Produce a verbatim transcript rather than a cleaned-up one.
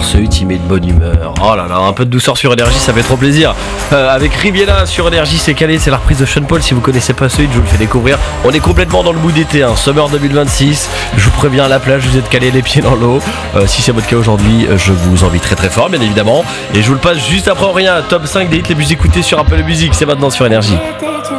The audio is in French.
soir, ce hit il met de bonne humeur. Oh là là, un peu de douceur sur Énergie, ça fait trop plaisir. Euh, avec Riviera sur Énergie, c'est calé, c'est la reprise de Sean Paul. Si vous connaissez pas ce hit, je vous le fais découvrir. On est complètement dans le mood d'été, hein. Summer deux mille vingt-six. Je vous préviens, à la plage, vous êtes calé les pieds dans l'eau. Euh, si c'est votre cas aujourd'hui, je vous invite très très fort, bien évidemment. Et je vous le passe juste après rien. Top cinq des hits les plus écoutés sur Apple Music, c'est maintenant sur Énergie.